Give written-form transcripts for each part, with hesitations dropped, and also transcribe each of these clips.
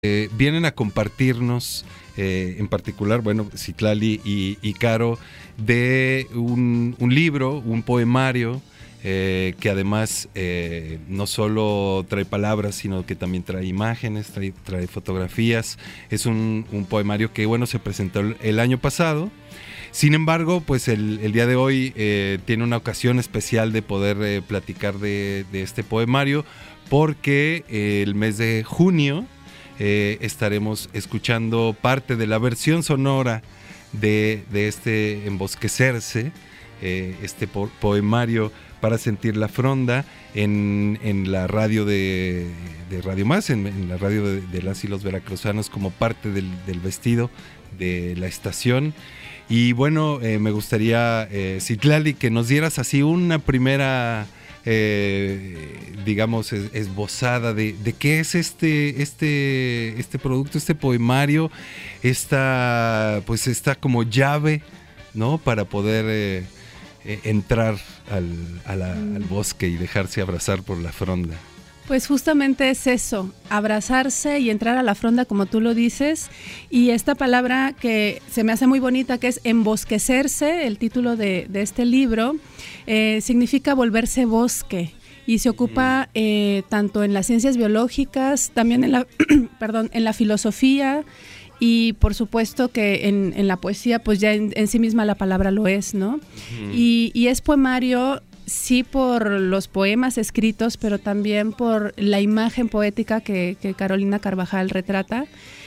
vienen a compartirnos, en particular, bueno, Citlali y Caro, de un libro, un poemario, que además no solo trae palabras, sino que también trae imágenes, trae fotografías. Es un poemario que, bueno, se presentó el año pasado. Sin embargo, pues el día de hoy tiene una ocasión especial de poder platicar de este poemario, porque el mes de junio estaremos escuchando parte de la versión sonora de este Embosquecerse, este poemario para sentir la fronda en la radio de Radio Más, en la radio de las y los veracruzanos, como parte del vestido de la estación. Y bueno, me gustaría, Citlali, que nos dieras así una primera, digamos, esbozada de qué es este producto, este poemario, esta como llave, ¿no? Para poder entrar al bosque y dejarse abrazar por la fronda. Pues justamente es eso, abrazarse y entrar a la fronda, como tú lo dices, y esta palabra que se me hace muy bonita, que es embosquecerse, el título de este libro, significa volverse bosque, y se ocupa tanto en las ciencias biológicas, también en la filosofía, y por supuesto que en la poesía, pues ya en sí misma la palabra lo es, ¿no? Uh-huh. Y es poemario, sí, por los poemas escritos, pero también por la imagen poética que Carolina Carvajal retrata,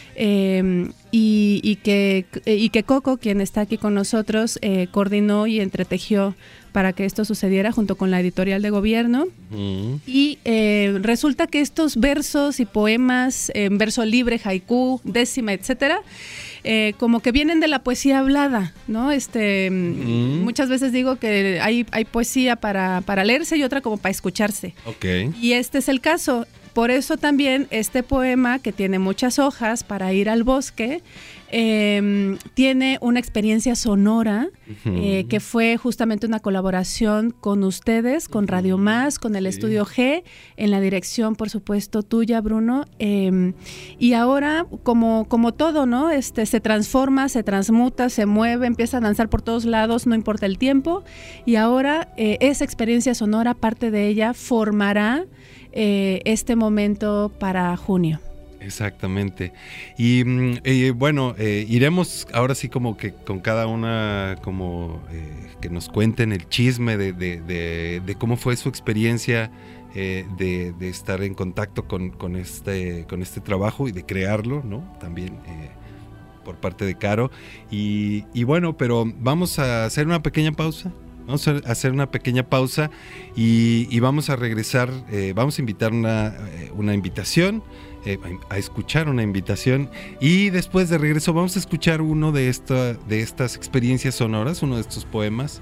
y que Coco, quien está aquí con nosotros, coordinó y entretejió para que esto sucediera junto con la editorial de Gobierno. Uh-huh. Y resulta que estos versos y poemas, verso libre, haiku, décima, etcétera, como que vienen de la poesía hablada, ¿no? Muchas veces digo que hay poesía para leerse y otra como para escucharse. Okay. Y este es el caso. Por eso también este poema, que tiene muchas hojas para ir al bosque, tiene una experiencia sonora, uh-huh, que fue justamente una colaboración con ustedes, con Radio Más, con el Estudio G, en la dirección, por supuesto, tuya, Bruno. Y ahora, como todo, ¿no? Se transforma, se transmuta, se mueve, empieza a danzar por todos lados, no importa el tiempo. Y ahora esa experiencia sonora, parte de ella, formará este momento para junio. Exactamente. Y bueno, iremos ahora sí como que con cada una, como que nos cuenten el chisme de cómo fue su experiencia de estar en contacto con este trabajo y de crearlo, ¿no? También por parte de Caro. Y bueno, pero vamos a hacer una pequeña pausa. Vamos a hacer una pequeña pausa y vamos a regresar, vamos a invitar una invitación, a escuchar una invitación, y después de regreso vamos a escuchar uno de estas experiencias sonoras, uno de estos poemas,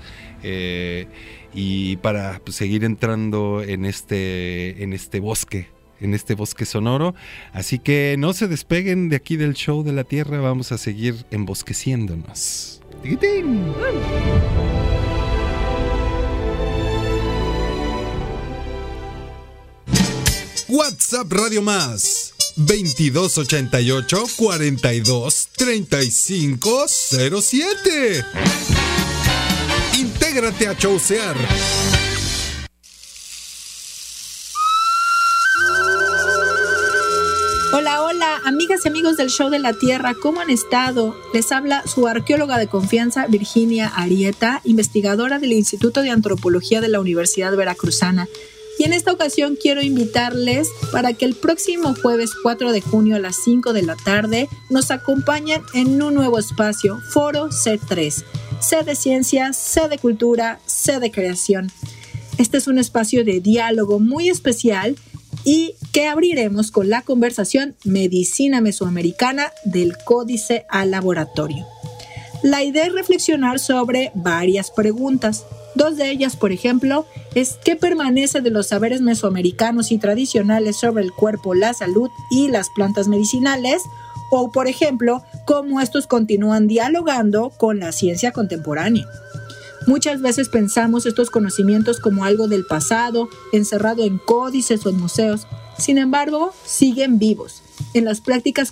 y para pues, seguir entrando en este bosque. En este bosque sonoro. Así que no se despeguen de aquí del show de la Tierra, vamos a seguir embosqueciéndonos. ¡Tiquitín! WhatsApp Radio Más 2288 42 35 07. Intégrate a chousear. Hola, amigas y amigos del Show de la Tierra, ¿cómo han estado? Les habla su arqueóloga de confianza, Virginia Arieta, investigadora del Instituto de Antropología de la Universidad Veracruzana. Y en esta ocasión quiero invitarles para que el próximo jueves 4 de junio a las 5 de la tarde nos acompañen en un nuevo espacio, Foro C3, C de Ciencias, C de Cultura, C de Creación. Este es un espacio de diálogo muy especial y que abriremos con la conversación Medicina Mesoamericana del Códice al Laboratorio. La idea es reflexionar sobre varias preguntas. Dos de ellas, por ejemplo, es ¿qué permanece de los saberes mesoamericanos y tradicionales sobre el cuerpo, la salud y las plantas medicinales? O, por ejemplo, ¿cómo estos continúan dialogando con la ciencia contemporánea? Muchas veces pensamos estos conocimientos como algo del pasado, encerrado en códices o en museos. Sin embargo, siguen vivos en las prácticas